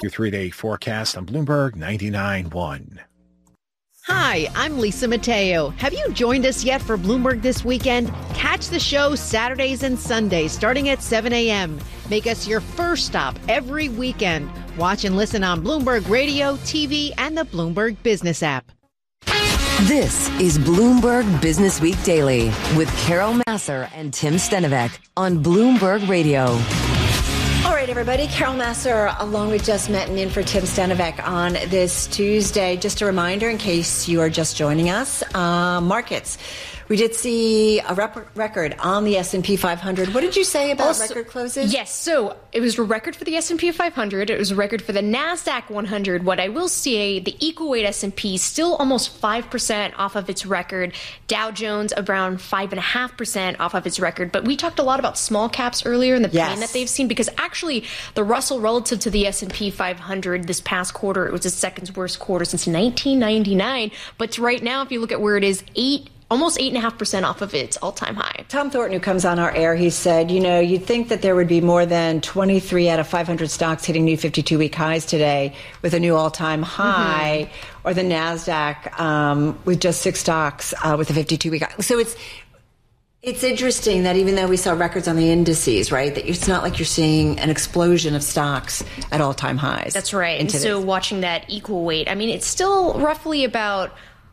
Your 3-day forecast on Bloomberg 99.1. Hi, I'm Lisa Mateo. Have you joined us yet for Bloomberg This Weekend? Catch the show Saturdays and Sundays starting at 7 a.m. Make us your first stop every weekend. Watch and listen on Bloomberg Radio, TV, and the Bloomberg Business app. This is Bloomberg Business Week Daily with Carol Massar and Tim Stenovec on Bloomberg Radio. All right, everybody. Carol Massar along with Jess Metten in for Tim Stenovec on this Tuesday. Just a reminder in case you are just joining us, markets. We did see a record on the S&P 500. What did you say about record closes? Yes, so it was a record for the S&P 500. It was a record for the NASDAQ 100. What I will say, the equal weight S&P still almost 5% off of its record. Dow Jones around 5.5% off of its record. But we talked a lot about small caps earlier and the pain that they've seen, because actually the Russell relative to the S&P 500 this past quarter, it was the second worst quarter since 1999. But right now, if you look at where it is, almost 8.5% off of its all-time high. Tom Thornton, who comes on our air, he said, you'd think that there would be more than 23 out of 500 stocks hitting new 52-week highs today with a new all-time high, or the NASDAQ with just 6 stocks with a 52-week high. So it's interesting that even though we saw records on the indices, right, that it's not like you're seeing an explosion of stocks at all-time highs. That's right. And so watching that equal weight, I mean, it's still roughly about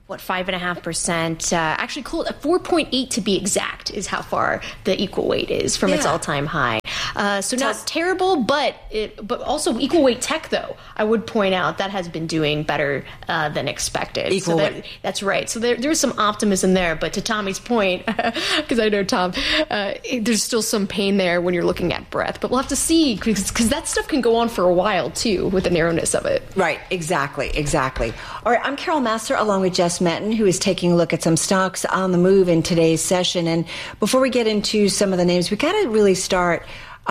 5.5%, actually cool, 4.8 to be exact is how far the equal weight is from its all-time high. So not terrible, but also equal weight tech, though, I would point out that has been doing better than expected. Equal weight. That's right. So there's some optimism there. But to Tommy's point, because I know Tom, there's still some pain there when you're looking at breadth. But we'll have to see, because that stuff can go on for a while, too, with the narrowness of it. Right. Exactly. All right. I'm Carol Massar along with Jess Metten, who is taking a look at some stocks on the move in today's session. And before we get into some of the names, we got to really start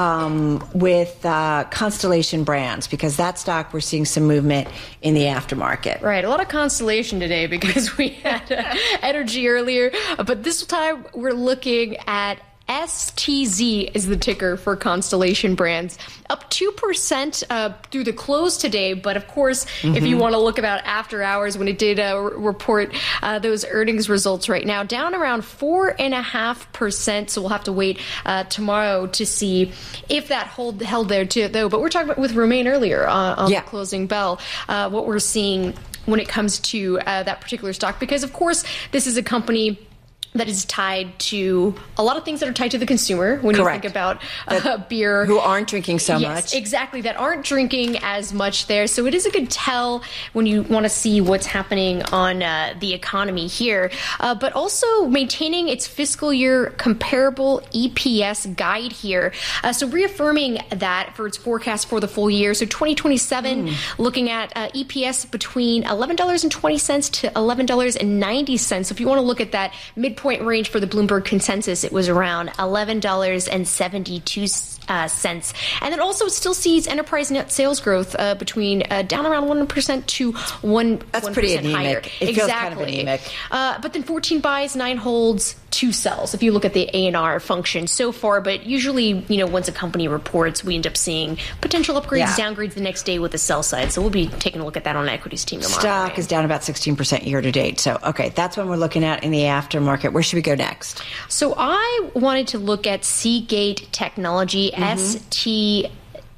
with Constellation Brands, because that stock, we're seeing some movement in the aftermarket. Right. A lot of Constellation today because we had energy earlier. But this time we're looking at STZ is the ticker for Constellation Brands, up 2% through the close today. But of course, if you want to look about after hours, when it did report those earnings results right now, down around 4.5%. So we'll have to wait tomorrow to see if that held there too, though. But we're talking about with Romain earlier on the closing bell, what we're seeing when it comes to that particular stock, because of course, this is a company that is tied to a lot of things that are tied to the consumer when you think about beer. Who aren't drinking so much. Exactly, that aren't drinking as much there. So it is a good tell when you want to see what's happening on the economy here. But also maintaining its fiscal year comparable EPS guide here. So reaffirming that for its forecast for the full year. So 2027, looking at EPS between $11.20 to $11.90. So if you want to look at that midpoint range for the Bloomberg consensus, it was around $11.72. And then also it still sees enterprise net sales growth between down around 1% to 1%. That's pretty anemic. Higher. It feels kind of anemic. But then 14 buys, 9 holds, 2 sells, if you look at the A&R function so far. But usually, once a company reports, we end up seeing potential upgrades, downgrades the next day with the sell side. So we'll be taking a look at that on the equities team tomorrow. Stock is down about 16% year to date. So, okay, that's when we're looking at in the aftermarket. Where should we go next? So I wanted to look at Seagate Technology. STX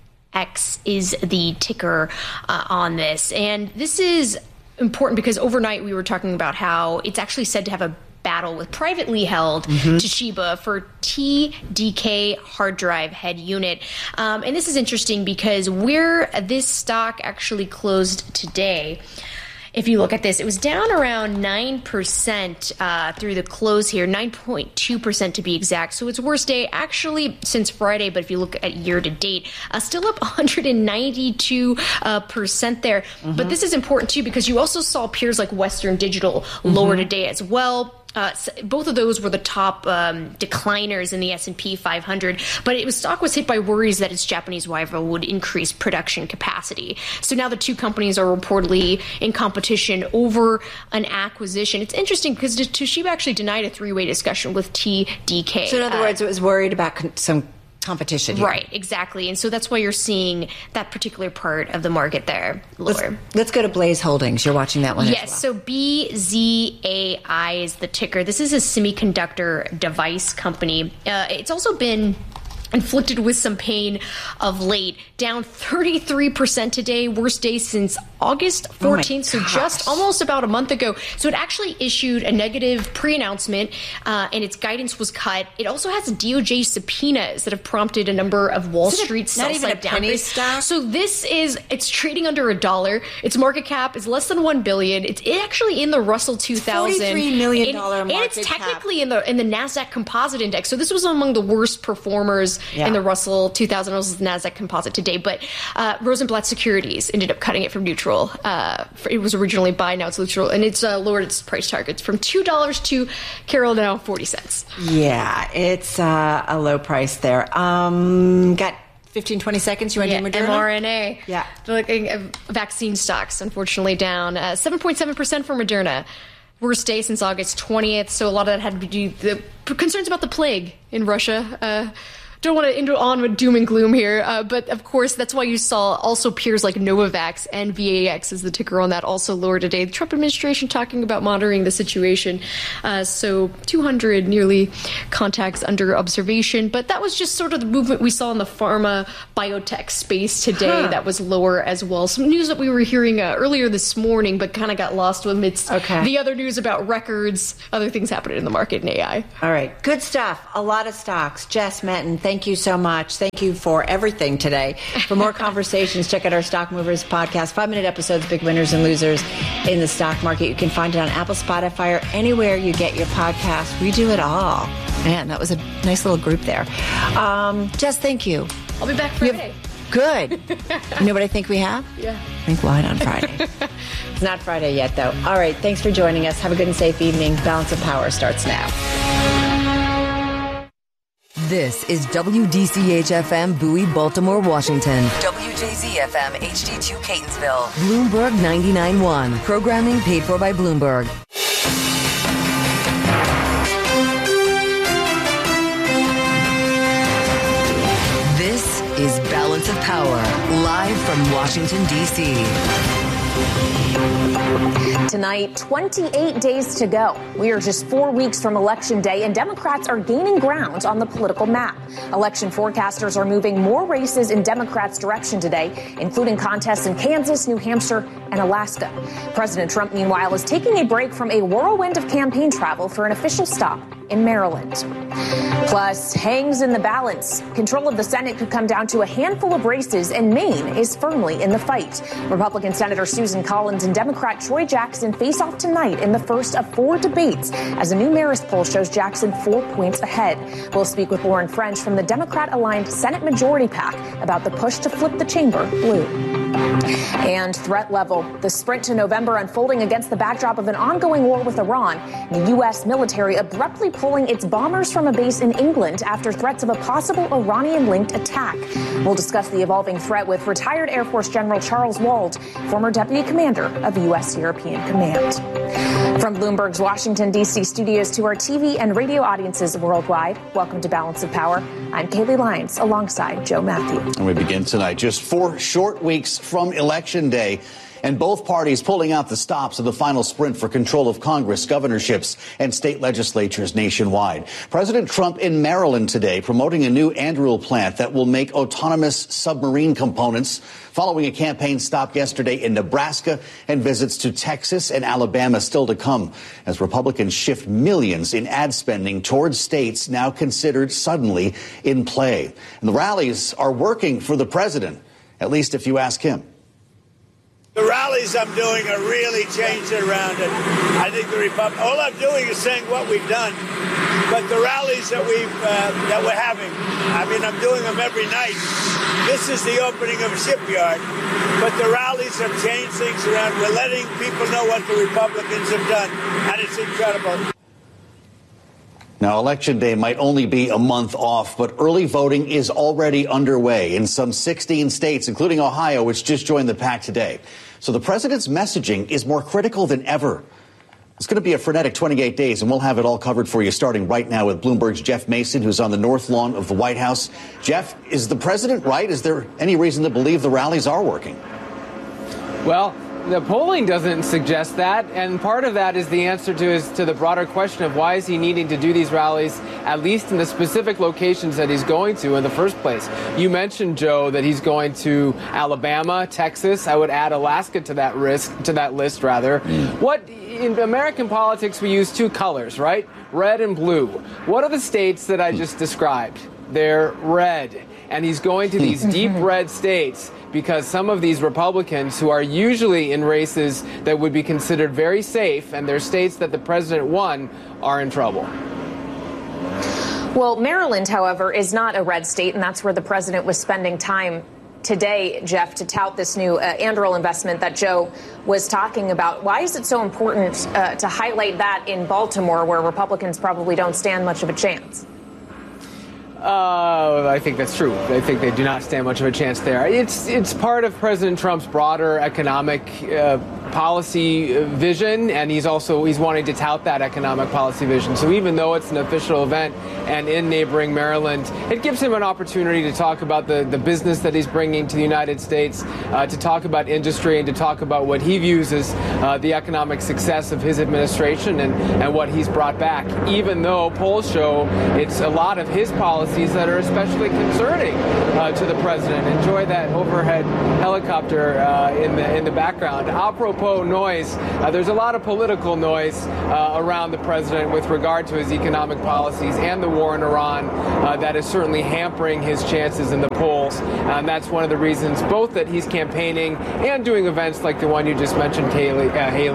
is the ticker on this. And this is important because overnight we were talking about how it's actually said to have a battle with privately held Toshiba for TDK hard drive head unit. And this is interesting because where this stock actually closed today, if you look at this, it was down around 9% through the close here, 9.2% to be exact. So its worst day actually since Friday, but if you look at year to date, still up 192% there. But this is important too because you also saw peers like Western Digital lower today as well. Both of those were the top decliners in the S&P 500, but stock was hit by worries that its Japanese rival would increase production capacity. So now the two companies are reportedly in competition over an acquisition. It's interesting because Toshiba actually denied a 3-way discussion with TDK. So in other words, it was worried about some competition here. Right, exactly. And so that's why you're seeing that particular part of the market there lower. Let's go to Blaze Holdings. You're watching that one yes, as well. So BZAI is the ticker. This is a semiconductor device company. It's also been inflicted with some pain of late, down 33% today, worst day since August 14th, so just almost about a month ago. So it actually issued a negative pre-announcement, and its guidance was cut. It also has DOJ subpoenas that have prompted a number of Wall Street sell-side downgrades. So it's trading under $1. Its market cap is less than $1 billion. It's actually in the Russell 2000. $43 million market cap. And it's technically in the NASDAQ Composite Index. So this was among the worst performers in the Russell 2000, was the NASDAQ Composite today. But Rosenblatt Securities ended up cutting it from neutral. It was originally buy, now it's neutral. And it's lowered its price targets from $2 to, Carol, now 40 cents. Yeah, it's a low price there. Got 15, 20 seconds. You want to do Moderna? mRNA. Yeah. They're looking at vaccine stocks, unfortunately, down 7.7% for Moderna. Worst day since August 20th. So a lot of that had to do the concerns about the plague in Russia. Don't want to end on with doom and gloom here, but of course, that's why you saw also peers like Novavax and VAX is the ticker on that also lower today. The Trump administration talking about monitoring the situation. So 200 nearly contacts under observation, but that was just sort of the movement we saw in the pharma biotech space today that was lower as well. Some news that we were hearing earlier this morning, but kind of got lost amidst the other news about records, other things happening in the market in AI. All right. Good stuff. A lot of stocks. Jess Metton, thank you so much. Thank you for everything today. For more conversations, check out our Stock Movers podcast, 5-minute episodes, big winners and losers in the stock market. You can find it on Apple, Spotify, or anywhere you get your podcast. We do it all. Man, that was a nice little group there. Jess, thank you. I'll be back Friday. Good. You know what I think we have? Yeah. Think wine on Friday. It's not Friday yet, though. All right. Thanks for joining us. Have a good and safe evening. Balance of Power starts now. This is WDCH-FM Bowie, Baltimore, Washington. WJZ-FM HD2 Catonsville. Bloomberg 99.1. Programming paid for by Bloomberg. This is Balance of Power, live from Washington, D.C. Tonight, 28 days to go. We are just 4 weeks from Election Day, and Democrats are gaining ground on the political map. Election forecasters are moving more races in Democrats' direction today, including contests in Kansas, New Hampshire, and Alaska. President Trump, meanwhile, is taking a break from a whirlwind of campaign travel for an official stop in Maryland. Plus, hangs in the balance. Control of the Senate could come down to a handful of races, and Maine is firmly in the fight. Republican Senator Susan Collins and Democrat Troy Jackson face off tonight in the first of 4 debates, as a new Marist poll shows Jackson 4 points ahead. We'll speak with Lauren French from the Democrat-aligned Senate Majority PAC about the push to flip the chamber blue. And threat level. The sprint to November unfolding against the backdrop of an ongoing war with Iran. The U.S. military abruptly pulling its bombers from a base in England after threats of a possible Iranian-linked attack. We'll discuss the evolving threat with retired Air Force General Charles Wald, former deputy commander of the U.S. European Command. From Bloomberg's Washington, D.C. studios to our TV and radio audiences worldwide, welcome to Balance of Power. I'm Kaylee Lyons alongside Joe Matthew. And we begin tonight just 4 short weeks from Election Day, and both parties pulling out the stops of the final sprint for control of Congress, governorships, and state legislatures nationwide. President Trump in Maryland today promoting a new Anduril plant that will make autonomous submarine components, following a campaign stop yesterday in Nebraska and visits to Texas and Alabama still to come, as Republicans shift millions in ad spending towards states now considered suddenly in play. And the rallies are working for the president, at least if you ask him. The rallies I'm doing are really changing around it. I think all I'm doing is saying what we've done. But the rallies that we're having, I mean, I'm doing them every night. This is the opening of a shipyard. But the rallies have changed things around. We're letting people know what the Republicans have done. And it's incredible. Now, Election Day might only be a month off, but early voting is already underway in some 16 states, including Ohio, which just joined the pact today. So the president's messaging is more critical than ever. It's going to be a frenetic 28 days, and we'll have it all covered for you starting right now with Bloomberg's Jeff Mason, who's on the north lawn of the White House. Jeff, is the president right? Is there any reason to believe the rallies are working? Well, the polling doesn't suggest that, and part of that is the answer to the broader question of why is he needing to do these rallies, at least in the specific locations that he's going to in the first place. You mentioned, Joe, that he's going to Alabama, Texas. I would add Alaska to that list. What in American politics we use two colors, right? Red and blue. What are the states that I just described? They're red, and he's going to these deep red states because some of these Republicans who are usually in races that would be considered very safe, and they're states that the president won, are in trouble. Well, Maryland, however, is not a red state, and that's where the president was spending time today, Jeff, to tout this new Anduril investment that Joe was talking about. Why is it so important to highlight that in Baltimore, where Republicans probably don't stand much of a chance? I think that's true. I think they do not stand much of a chance there. It's part of President Trump's broader economic policy vision, and he's wanting to tout that economic policy vision. So even though it's an official event and in neighboring Maryland, it gives him an opportunity to talk about the business that he's bringing to the United States, to talk about industry, and to talk about what he views as the economic success of his administration and what he's brought back, even though polls show it's a lot of his policies that are especially concerning to the president. Enjoy that overhead helicopter in the background. Apropos noise, there's a lot of political noise around the president with regard to his economic policies and the war in Iran that is certainly hampering his chances in the polls. And that's one of the reasons both that he's campaigning and doing events like the one you just mentioned, Kaylee,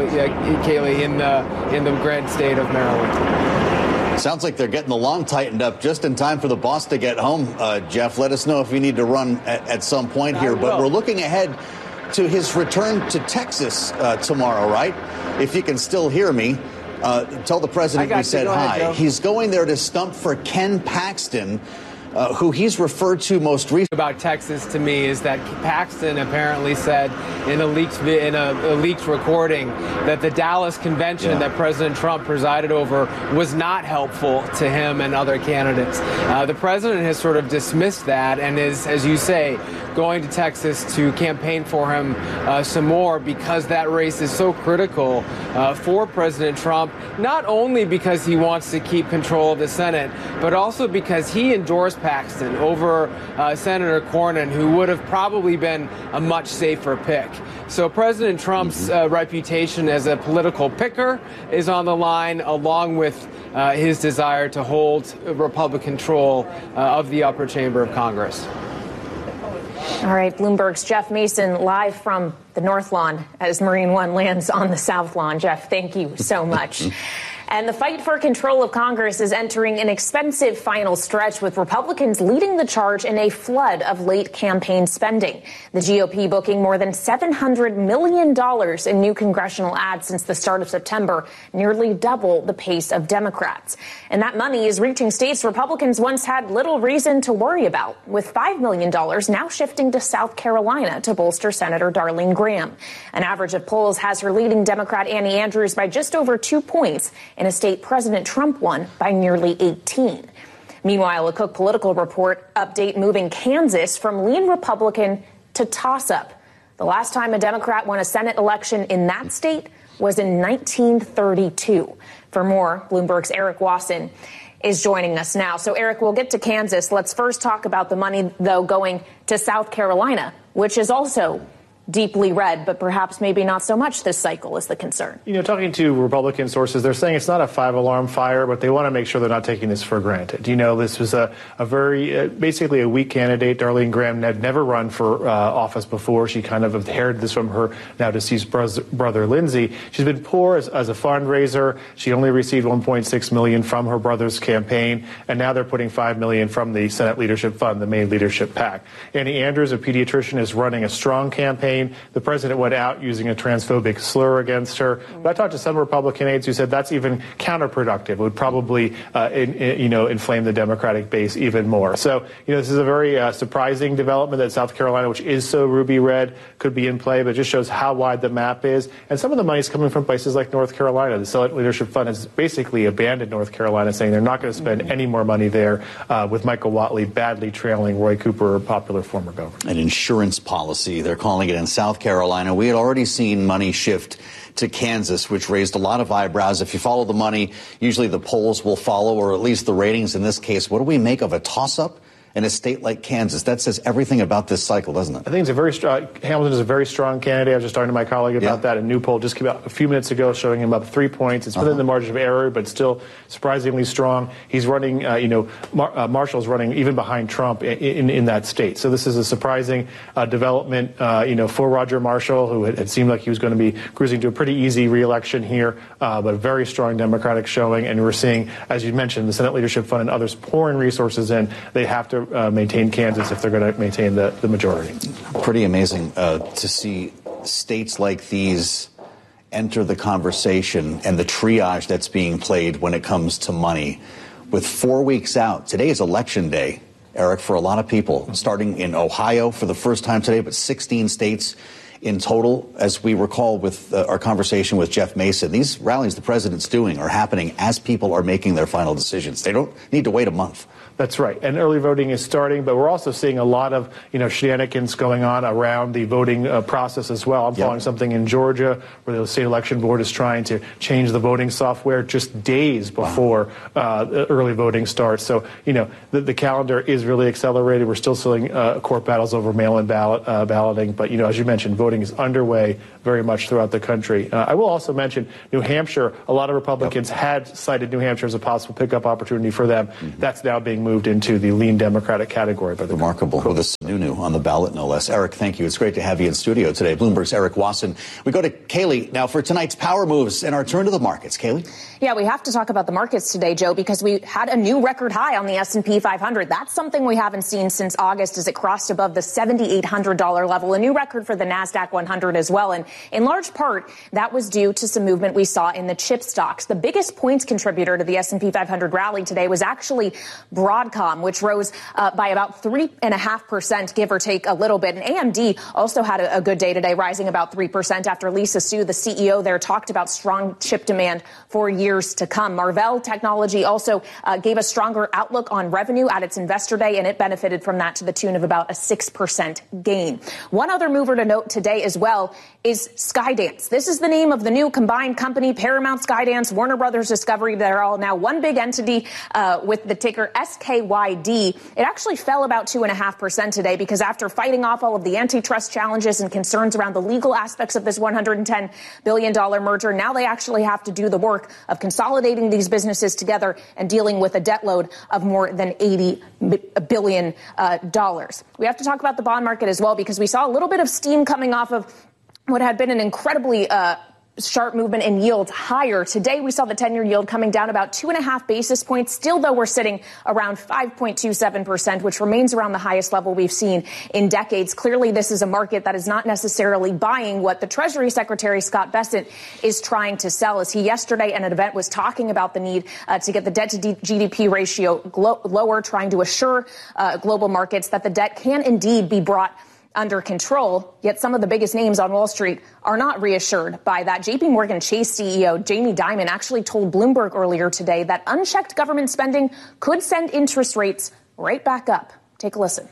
in the great state of Maryland. Sounds like they're getting the lawn tightened up just in time for the boss to get home. Jeff, let us know if you need to run at some point here. But we're looking ahead to his return to Texas tomorrow, right? If you can still hear me, tell the president we said hi. Ahead, he's going there to stump for Ken Paxton, who he's referred to most recently. About Texas to me is that Paxton apparently said in a leaked recording that the Dallas convention that President Trump presided over was not helpful to him and other candidates. The president has sort of dismissed that and is, as you say, going to Texas to campaign for him some more because that race is so critical for President Trump, not only because he wants to keep control of the Senate, but also because he endorsed Paxton over Senator Cornyn, who would have probably been a much safer pick. So President Trump's reputation as a political picker is on the line, along with his desire to hold Republican control of the upper chamber of Congress. All right, Bloomberg's Jeff Mason live from the North Lawn as Marine One lands on the South Lawn. Jeff, thank you so much. And the fight for control of Congress is entering an expensive final stretch, with Republicans leading the charge in a flood of late campaign spending. The GOP booking more than $700 million in new congressional ads since the start of September, nearly double the pace of Democrats. And that money is reaching states Republicans once had little reason to worry about, with $5 million now shifting to South Carolina to bolster Senator Darlene Graham. An average of polls has her leading Democrat Annie Andrews by just over 2 points in a state President Trump won by nearly 18. Meanwhile, a Cook Political Report update moving Kansas from lean Republican to toss-up. The last time a Democrat won a Senate election in that state was in 1932. For more, Bloomberg's Eric Wasson is joining us now. So, Eric, we'll get to Kansas. Let's first talk about the money, though, going to South Carolina, which is also deeply red, but perhaps maybe not so much this cycle is the concern. You know, talking to Republican sources, they're saying it's not a five-alarm fire, but they want to make sure they're not taking this for granted. You know, this was a very, basically a weak candidate. Darlene Graham had never run for office before. She kind of inherited this from her now deceased brother, Lindsey. She's been poor as a fundraiser. She only received $1.6 million from her brother's campaign, and now they're putting $5 million from the Senate Leadership Fund, the main leadership PAC. Annie Andrews, a pediatrician, is running a strong campaign. campaign. The president went out using a transphobic slur against her. But I talked to some Republican aides who said that's even counterproductive. It would probably, inflame the Democratic base even more. So, this is a very surprising development that South Carolina, which is so ruby red, could be in play, but it just shows how wide the map is. And some of the money is coming from places like North Carolina. The Senate Leadership Fund has basically abandoned North Carolina, saying they're not going to spend any more money there, with Michael Whatley badly trailing Roy Cooper, a popular former governor. An insurance policy, they're calling it in South Carolina. We had already seen money shift to Kansas, which raised a lot of eyebrows. If you follow the money, usually the polls will follow, or at least the ratings in this case. What do we make of a toss-up in a state like Kansas? That says everything about this cycle, doesn't it? I think it's a very strong, Hamilton is a very strong candidate. I was just talking to my colleague about that. A new poll just came out a few minutes ago showing him up 3 points. It's within the margin of error, but still surprisingly strong. He's running, Marshall's running even behind Trump in that state. So this is a surprising development, for Roger Marshall, who had seemed like he was going to be cruising to a pretty easy re-election here, but a very strong Democratic showing. And we're seeing, as you mentioned, the Senate Leadership Fund and others pouring resources in. They have to maintain Kansas if they're going to maintain the majority. Pretty amazing to see states like these enter the conversation and the triage that's being played when it comes to money. With 4 weeks out, today is election day, Eric, for a lot of people, starting in Ohio for the first time today, but 16 states in total. As we recall with our conversation with Jeff Mason, these rallies the president's doing are happening as people are making their final decisions. They don't need to wait a month. That's right. And early voting is starting, but we're also seeing a lot of, shenanigans going on around the voting process as well. I'm following something in Georgia where the state election board is trying to change the voting software just days before early voting starts. So, the calendar is really accelerated. We're still seeing court battles over mail-in balloting. But, as you mentioned, voting is underway very much throughout the country. I will also mention New Hampshire. A lot of Republicans had cited New Hampshire as a possible pickup opportunity for them. That's now being moved into the lean Democratic category. But remarkable. With a Sununu on the ballot, no less. Eric, thank you. It's great to have you in studio today. Bloomberg's Eric Wasson. We go to Kaylee now for tonight's power moves and our turn to the markets. Kaylee? Yeah, we have to talk about the markets today, Joe, because we had a new record high on the S&P 500. That's something we haven't seen since August as it crossed above the $7,800 level, a new record for the NASDAQ 100 as well. And in large part, that was due to some movement we saw in the chip stocks. The biggest points contributor to the S&P 500 rally today was actually Broadcom, which rose by about 3.5%, give or take a little bit. And AMD also had a good day today, rising about 3% after Lisa Su, the CEO there, talked about strong chip demand for years to come. Marvell Technology also gave a stronger outlook on revenue at its investor day, and it benefited from that to the tune of about a 6% gain. One other mover to note today as well is Skydance. This is the name of the new combined company, Paramount, Skydance, Warner Brothers Discovery. They're all now one big entity with the ticker SKYD. It actually fell about 2.5% today because after fighting off all of the antitrust challenges and concerns around the legal aspects of this $110 billion merger, now they actually have to do the work of consolidating these businesses together and dealing with a debt load of more than $80 billion. We have to talk about the bond market as well because we saw a little bit of steam coming off of what had been an incredibly sharp movement in yields higher. Today, we saw the 10-year yield coming down about 2.5 basis points. Still, though, we're sitting around 5.27%, which remains around the highest level we've seen in decades. Clearly, this is a market that is not necessarily buying what the Treasury Secretary, Scott Bessent, is trying to sell, as he yesterday at an event was talking about the need to get the debt-to-GDP ratio lower, trying to assure global markets that the debt can indeed be brought under control, yet some of the biggest names on Wall Street are not reassured by that. JP Morgan Chase CEO Jamie Dimon actually told Bloomberg earlier today that unchecked government spending could send interest rates right back up. Take a listen.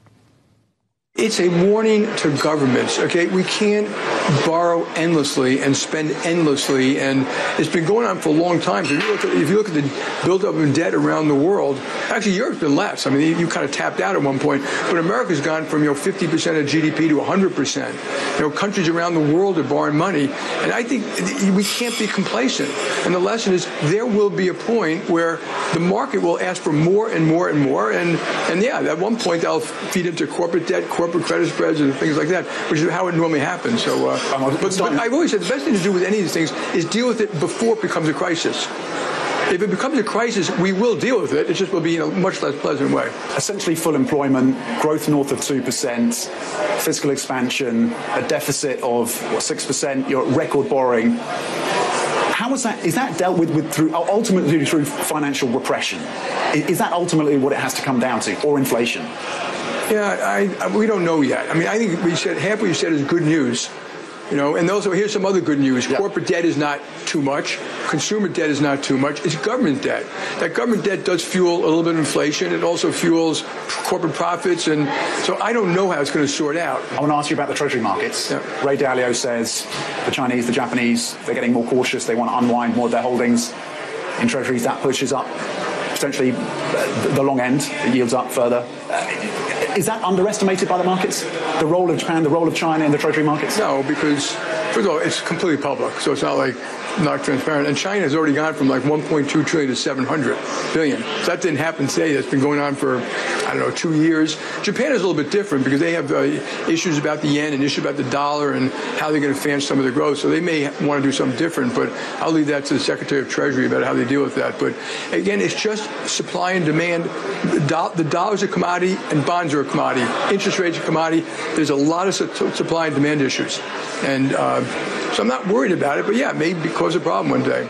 It's a warning to governments, okay? We can't borrow endlessly and spend endlessly, and it's been going on for a long time. So if you look at the buildup of debt around the world, actually Europe's been less. I mean, you kind of tapped out at one point, but America's gone from 50% of GDP to 100%. Countries around the world are borrowing money, and I think we can't be complacent. And the lesson is there will be a point where the market will ask for more and more and more, and yeah, at one point they'll feed into corporate debt, corporate credit spreads and things like that, which is how it normally happens. So, but I've always said the best thing to do with any of these things is deal with it before it becomes a crisis. If it becomes a crisis, we will deal with it. It just will be in a much less pleasant way. Essentially full employment, growth north of 2%, fiscal expansion, a deficit of 6%, your record borrowing. How is that dealt with through ultimately through financial repression? Is that ultimately what it has to come down to, or inflation? Yeah, we don't know yet. I mean, I think half what you said is good news. And also here's some other good news. Yep. Corporate debt is not too much. Consumer debt is not too much. It's government debt. That government debt does fuel a little bit of inflation. It also fuels corporate profits. And so I don't know how it's going to sort out. I want to ask you about the Treasury markets. Yeah. Ray Dalio says the Chinese, the Japanese, they're getting more cautious. They want to unwind more of their holdings in Treasuries. That pushes up potentially the long end. It yields up further. Is that underestimated by the markets? The role of Japan, the role of China in the Treasury markets? No, because, first of all, it's completely public, so it's not like not transparent. And China has already gone from like 1.2 trillion to 700 billion. So that didn't happen today. That's been going on for, 2 years. Japan is a little bit different because they have issues about the yen and issues about the dollar and how they're going to finance some of their growth. So they may want to do something different, but I'll leave that to the Secretary of Treasury about how they deal with that. But again, it's just supply and demand. The dollar's a commodity and bonds are a commodity. Interest rates are a commodity. There's a lot of supply and demand issues. And so I'm not worried about it, but yeah, it may cause a problem one day.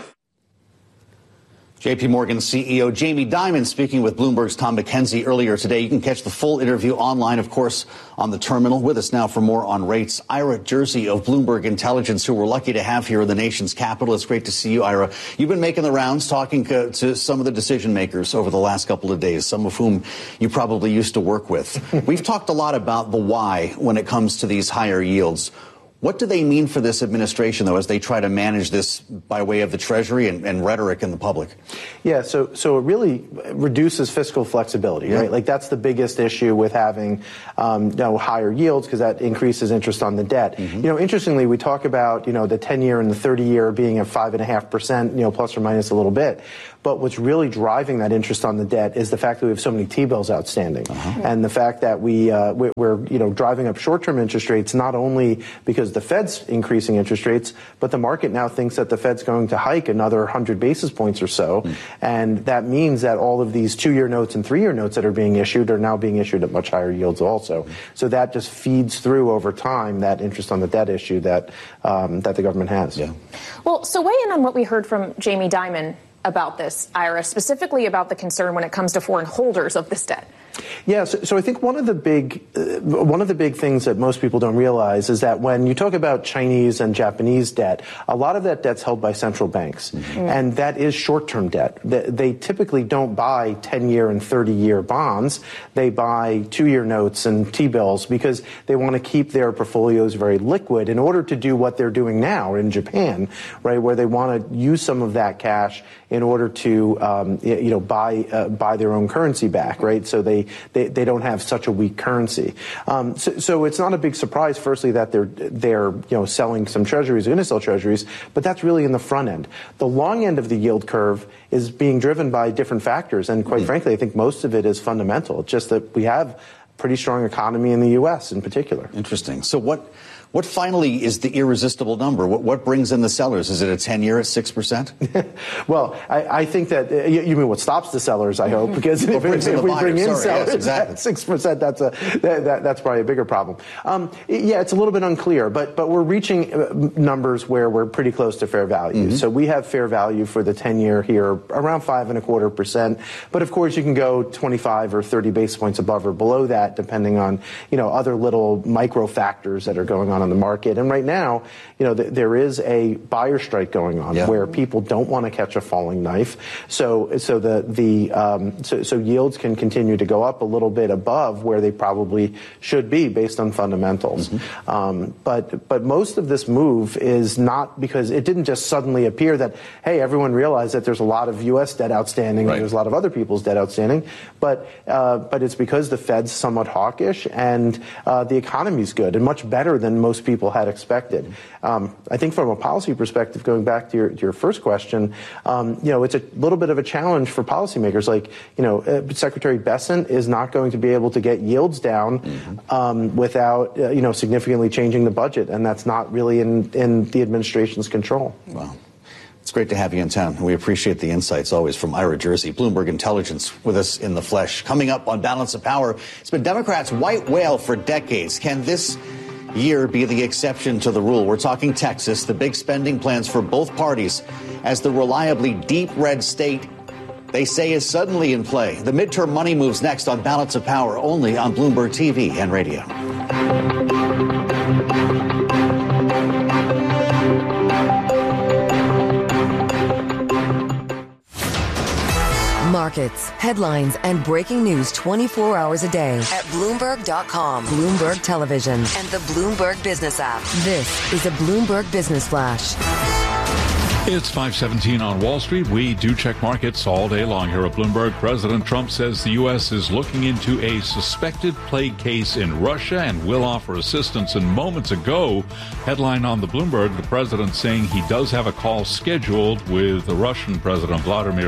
JP Morgan CEO Jamie Dimon speaking with Bloomberg's Tom McKenzie earlier today. You can catch the full interview online, of course, on the terminal. With us now for more on rates, Ira Jersey of Bloomberg Intelligence, who we're lucky to have here in the nation's capital. It's great to see you, Ira. You've been making the rounds, talking to some of the decision makers over the last couple of days, some of whom you probably used to work with. We've talked a lot about the why when it comes to these higher yields. What do they mean for this administration, though, as they try to manage this by way of the Treasury and rhetoric in the public? Yeah, so it really reduces fiscal flexibility, right? Like that's the biggest issue with having higher yields, because that increases interest on the debt. Mm-hmm. Interestingly, we talk about the 10-year and the 30-year being at 5.5%, plus or minus a little bit. But what's really driving that interest on the debt is the fact that we have so many T-bills outstanding, and the fact that we're driving up short-term interest rates, not only because the Fed's increasing interest rates, but the market now thinks that the Fed's going to hike another 100 basis points or so, and that means that all of these 2-year notes and 3-year notes that are being issued are now being issued at much higher yields also. So that just feeds through over time that interest on the debt issue that the government has. Yeah. Well, so weigh in on what we heard from Jamie Dimon about this, Ira, specifically about the concern when it comes to foreign holders of this debt. Yeah, so I think one of the big things that most people don't realize is that when you talk about Chinese and Japanese debt, a lot of that debt's held by central banks, and that is short-term debt. They typically don't buy 10-year and 30-year bonds. They buy 2-year notes and T-bills because they want to keep their portfolios very liquid in order to do what they're doing now in Japan, right, where they want to use some of that cash in order to buy their own currency back, right? So they don't have such a weak currency. So it's not a big surprise, firstly, that they're selling some treasuries, they're going to sell treasuries, but that's really in the front end. The long end of the yield curve is being driven by different factors, and quite frankly, I think most of it is fundamental. It's just that we have a pretty strong economy in the U.S. in particular. Interesting. So what finally is the irresistible number? What brings in the sellers? Is it a 10-year at 6%? Well, I think that you mean what stops the sellers, I hope, because if we bring in sellers at 6%, that's probably a bigger problem. Yeah, it's a little bit unclear, but we're reaching numbers where we're pretty close to fair value. Mm-hmm. So we have fair value for the 10-year here around 5.25%, but of course you can go 25 or 30 basis points above or below that, depending on other little micro factors that are going on the market. And right now, there is a buyer strike going on where people don't want to catch a falling knife. So yields can continue to go up a little bit above where they probably should be based on fundamentals. Mm-hmm. But most of this move is not because it didn't just suddenly appear that, hey, everyone realized that there's a lot of U.S. debt outstanding and there's a lot of other people's debt outstanding. But it's because the Fed's somewhat hawkish and the economy's good and much better than most people had expected. I think from a policy perspective, going back to your first question, it's a little bit of a challenge for policymakers. Like, Secretary Bessent is not going to be able to get yields down without, significantly changing the budget, and that's not really in the administration's control. Wow. It's great to have you in town. We appreciate the insights always from Ira Jersey, Bloomberg Intelligence, with us in the flesh. Coming up on Balance of Power, it's been Democrats' white whale for decades. Can this year be the exception to the rule? We're talking Texas, the big spending plans for both parties as the reliably deep red state they say is suddenly in play. The midterm money moves next on Balance of Power, only on Bloomberg TV and radio. Markets, headlines, and breaking news 24 hours a day at Bloomberg.com, Bloomberg Television, and the Bloomberg Business app. This is a Bloomberg Business Flash. It's 5:17 on Wall Street. We do check markets all day long here at Bloomberg. President Trump says the U.S. is looking into a suspected plague case in Russia and will offer assistance. And moments ago, headline on the Bloomberg, the president saying he does have a call scheduled with the Russian President Vladimir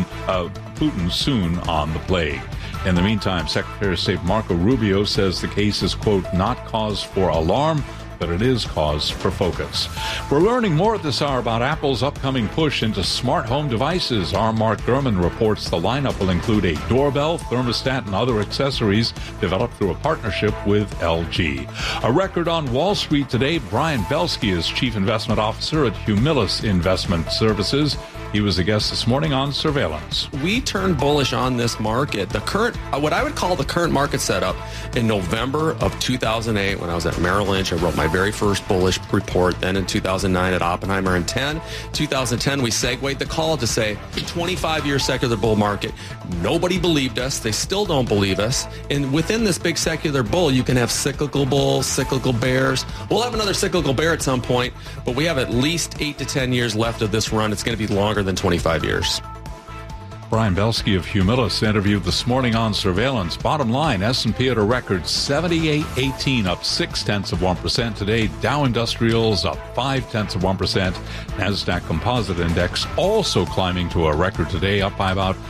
Putin soon on the plague. In the meantime, Secretary of State Marco Rubio says the case is, quote, not cause for alarm, but it is cause for focus. We're learning more at this hour about Apple's upcoming push into smart home devices. Our Mark Gurman reports the lineup will include a doorbell, thermostat, and other accessories developed through a partnership with LG. A record on Wall Street today. Brian Belsky is Chief Investment Officer at Humilus Investment Services. He was a guest this morning on Surveillance. We turned bullish on this market. The current, what I would call the current market setup in November of 2008, when I was at Merrill Lynch, I wrote my very first bullish report. Then in 2009 at Oppenheimer in 2010, we segued the call to say 25-year secular bull market. Nobody believed us. They still don't believe us. And within this big secular bull, you can have cyclical bulls, cyclical bears. We'll have another cyclical bear at some point, but we have at least 8 to 10 years left of this run. It's going to be longer than 25 years. Brian Belsky of Humilus interviewed this morning on Surveillance. Bottom line, S&P at a record 78.18, up 0.6% today. Dow Industrials up 0.5%. NASDAQ Composite Index also climbing to a record today, up by about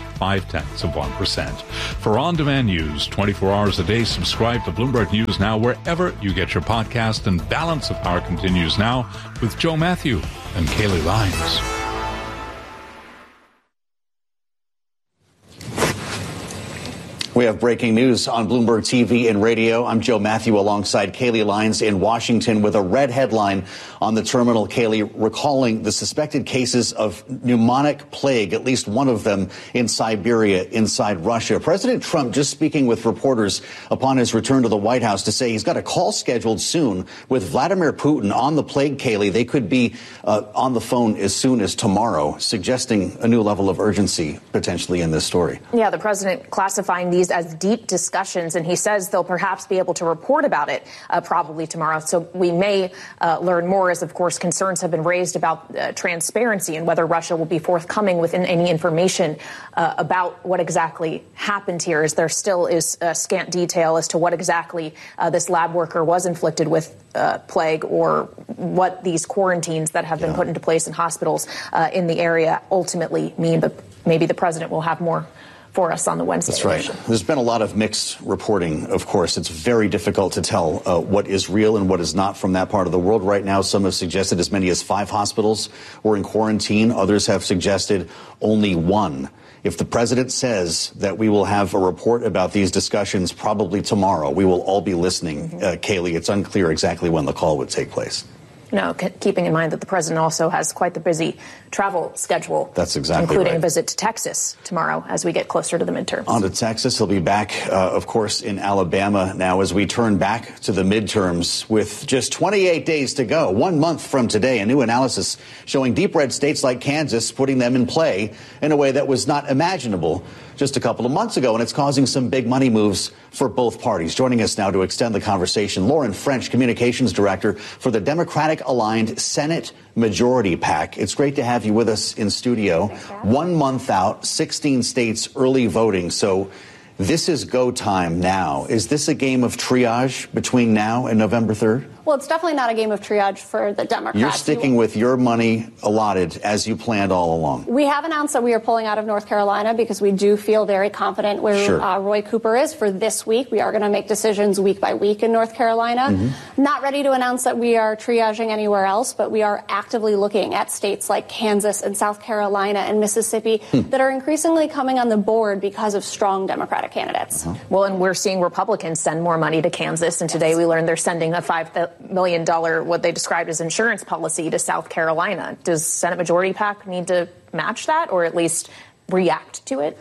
0.5%. For on-demand news, 24 hours a day, subscribe to Bloomberg News Now wherever you get your podcast. And Balance of Power continues now with Joe Matthew and Kaylee Lyons. We have breaking news on Bloomberg TV and radio. I'm Joe Matthew alongside Kaylee Lyons in Washington with a red headline on the terminal. Kaylee, recalling the suspected cases of pneumonic plague, at least one of them in Siberia, inside Russia. President Trump just speaking with reporters upon his return to the White House to say he's got a call scheduled soon with Vladimir Putin on the plague, Kaylee. They could be on the phone as soon as tomorrow, suggesting a new level of urgency potentially in this story. Yeah, the president classifying these as deep discussions, and he says they'll perhaps be able to report about it probably tomorrow. So we may learn more, as of course concerns have been raised about transparency and whether Russia will be forthcoming with any information about what exactly happened here, as there still is scant detail as to what exactly this lab worker was inflicted with plague, or what these quarantines that have been put into place in hospitals in the area ultimately mean. But maybe the president will have more for us on the Wednesday. That's right. There's been a lot of mixed reporting, of course. It's very difficult to tell what is real and what is not from that part of the world right now. Some have suggested as many as 5 hospitals were in quarantine. Others have suggested only 1. If the president says that we will have a report about these discussions probably tomorrow, we will all be listening. Kaylee, it's unclear exactly when the call would take place. No, keeping in mind that the president also has quite the busy travel schedule. That's exactly including right. a visit to Texas tomorrow as we get closer to the midterms. On to Texas. He'll be back, of course, in Alabama now as we turn back to the midterms with just 28 days to go. 1 month from today, a new analysis showing deep red states like Kansas putting them in play in a way that was not imaginable just a couple of months ago, and it's causing some big money moves for both parties. Joining us now to extend the conversation, Lauren French, Communications Director for the Democratic-aligned Senate Majority PAC. It's great to have you with us in studio. 1 month out, 16 states early voting, so this is go time now. Is this a game of triage between now and November 3rd? Well, it's definitely not a game of triage for the Democrats. You're sticking with your money allotted as you planned all along. We have announced that we are pulling out of North Carolina because we do feel very confident where Roy Cooper is for this week. We are going to make decisions week by week in North Carolina. Not ready to announce that we are triaging anywhere else, but we are actively looking at states like Kansas and South Carolina and Mississippi that are increasingly coming on the board because of strong Democratic candidates. Well, and we're seeing Republicans send more money to Kansas, and today we learned they're sending a $5 million, what they described as insurance policy, to South Carolina. Does Senate Majority PAC need to match that, or at least react to it?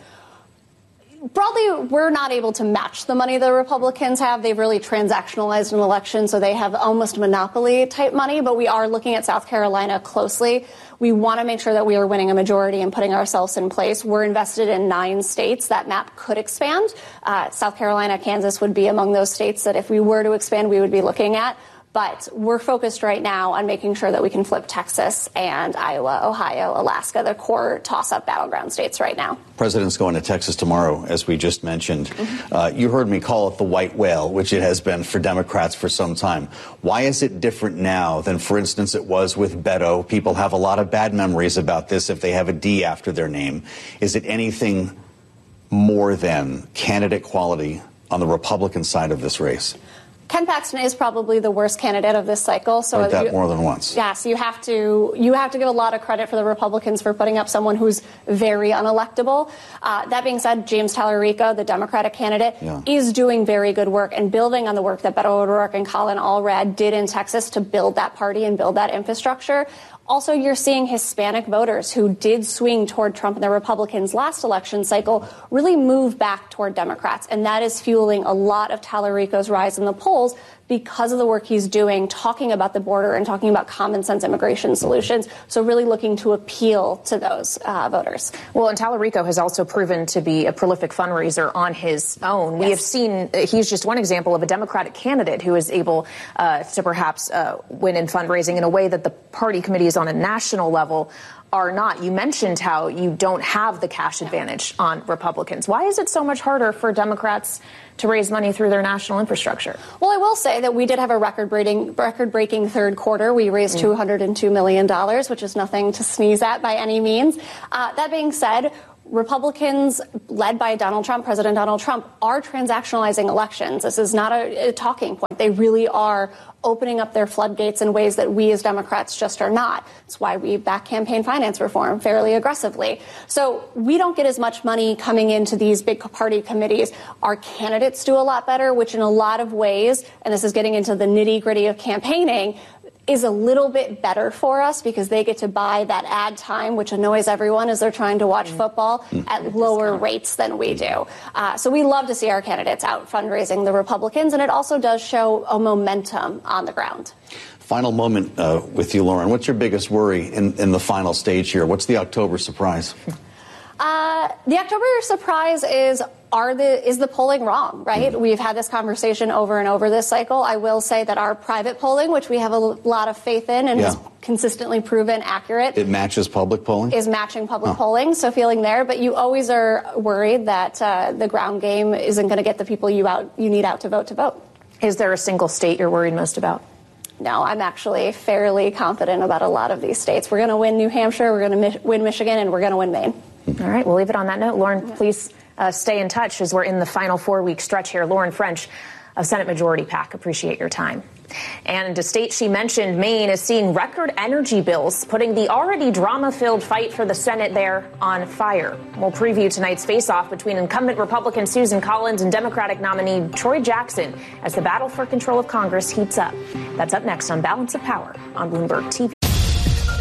Broadly, we're not able to match the money the Republicans have. They've really transactionalized an election, so they have almost monopoly-type money, but we are looking at South Carolina closely. We want to make sure that we are winning a majority and putting ourselves in place. We're invested in 9 states. That map could expand. South Carolina, Kansas would be among those states that if we were to expand, we would be looking at. But we're focused right now on making sure that we can flip Texas and Iowa, Ohio, Alaska, the core toss-up battleground states right now. President's going to Texas tomorrow, as we just mentioned. You heard me call it the white whale, which it has been for Democrats for some time. Why is it different now than, for instance, it was with Beto? People have a lot of bad memories about this if they have a D after their name. Is it anything more than candidate quality on the Republican side of this race? Ken Paxton is probably the worst candidate of this cycle. So heard that more than once. Yes, you have to give a lot of credit for the Republicans for putting up someone who's very unelectable. That being said, James Tallarico, the Democratic candidate, is doing very good work and building on the work that Beto O'Rourke and Colin Allred did in Texas to build that party and build that infrastructure. Also, you're seeing Hispanic voters who did swing toward Trump and the Republicans last election cycle really move back toward Democrats. And that is fueling a lot of Tallarico's rise in the polls because of the work he's doing, talking about the border and talking about common sense immigration solutions. So really looking to appeal to those voters. Well, and Tallarico has also proven to be a prolific fundraiser on his own. We have seen he's just one example of a Democratic candidate who is able to perhaps win in fundraising in a way that the party committees on a national level are not. You mentioned how you don't have the cash advantage on Republicans. Why is it so much harder for Democrats to raise money through their national infrastructure? Well, I will say that we did have a record-breaking third quarter. We raised $202 million, which is nothing to sneeze at by any means. That being said, Republicans, led by President Donald Trump, are transactionalizing elections. This is not a talking point. They really are opening up their floodgates in ways that we as Democrats just are not. That's why we back campaign finance reform fairly aggressively. So we don't get as much money coming into these big party committees. Our candidates do a lot better, which in a lot of ways, and this is getting into the nitty-gritty of campaigning, is a little bit better for us because they get to buy that ad time, which annoys everyone as they're trying to watch football, at lower rates than we do. So we love to see our candidates out fundraising the Republicans, and it also does show a momentum on the ground. Final moment with you, Lauren. What's your biggest worry in the final stage here? What's the October surprise? The October surprise is the polling wrong, right? We've had this conversation over and over this cycle. I will say that our private polling, which we have a lot of faith in and has consistently proven accurate. It matches public polling? Is matching public polling, so feeling there. But you always are worried that the ground game isn't going to get the people you need out to vote. Is there a single state you're worried most about? No, I'm actually fairly confident about a lot of these states. We're going to win New Hampshire, we're going to win Michigan, and we're going to win Maine. All right, we'll leave it on that note. Lauren, please stay in touch as we're in the final 4-week stretch here. Lauren French of Senate Majority PAC, appreciate your time. And a state she mentioned, Maine, is seeing record energy bills, putting the already drama-filled fight for the Senate there on fire. We'll preview tonight's face-off between incumbent Republican Susan Collins and Democratic nominee Troy Jackson as the battle for control of Congress heats up. That's up next on Balance of Power on Bloomberg TV.